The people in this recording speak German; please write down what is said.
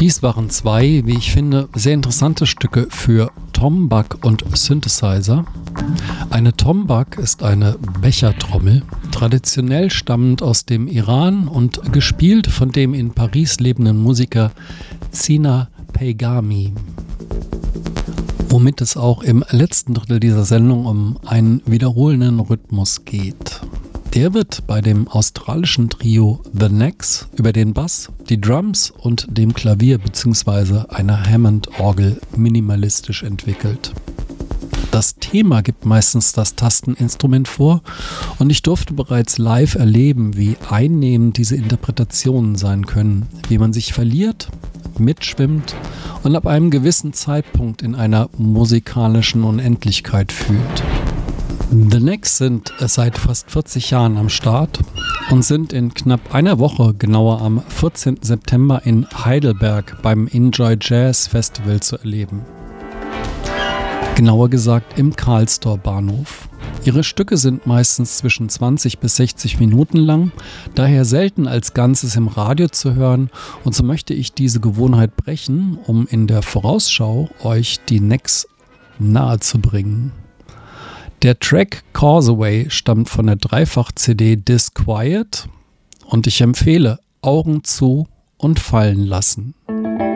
Dies waren zwei, wie ich finde, sehr interessante Stücke für Tombak und Synthesizer. Eine Tombak ist eine Bechertrommel, traditionell stammend aus dem Iran und gespielt von dem in Paris lebenden Musiker Zina Peygami. Womit es auch im letzten Drittel dieser Sendung um einen wiederholenden Rhythmus geht. Der wird bei dem australischen Trio The Necks über den Bass, die Drums und dem Klavier bzw. einer Hammond-Orgel minimalistisch entwickelt. Das Thema gibt meistens das Tasteninstrument vor und ich durfte bereits live erleben, wie einnehmend diese Interpretationen sein können, wie man sich verliert, mitschwimmt und ab einem gewissen Zeitpunkt in einer musikalischen Unendlichkeit fühlt. The Necks sind seit fast 40 Jahren am Start und sind in knapp einer Woche, genauer am 14. September in Heidelberg beim Enjoy Jazz Festival zu erleben. Genauer gesagt im Karlstor Bahnhof. Ihre Stücke sind meistens zwischen 20 bis 60 Minuten lang, daher selten als Ganzes im Radio zu hören, und so möchte ich diese Gewohnheit brechen, um in der Vorausschau euch die Necks nahe zu bringen. Der Track Causeway stammt von der Dreifach-CD Disquiet und ich empfehle Augen zu und fallen lassen.